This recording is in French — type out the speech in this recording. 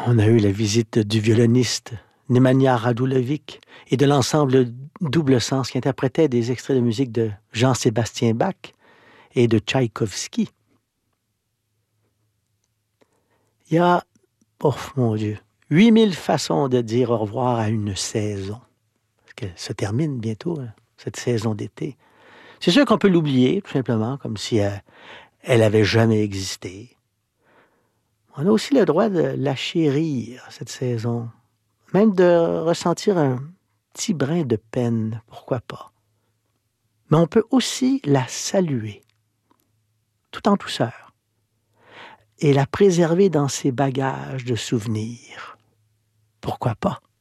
On a eu la visite du violoniste Nemanja Radulovic et de l'ensemble Double Sens qui interprétait des extraits de musique de Jean-Sébastien Bach et de Tchaïkovski. Il y a, oh mon Dieu, 8000 façons de dire au revoir à une saison. Parce qu'elle se termine bientôt, hein, cette saison d'été. C'est sûr qu'on peut l'oublier, tout simplement, comme si elle avait jamais existé. On a aussi le droit de la chérir, cette saison. Même de ressentir un petit brin de peine, pourquoi pas. Mais on peut aussi la saluer, tout en douceur, et la préserver dans ses bagages de souvenirs. Pourquoi pas?